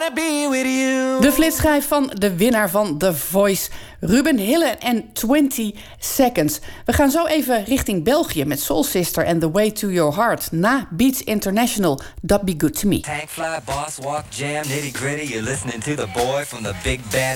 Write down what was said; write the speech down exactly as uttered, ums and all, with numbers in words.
wanna be with you. De flitsschijf van de winnaar van The Voice, Ruben Hille en twintig seconds. We gaan zo even richting België met Soul Sister en The Way to Your Heart. Na Beats International, That Be Good to Me. Tank fly, boss walk, jam, nitty gritty. You're listening to the boy from the big bad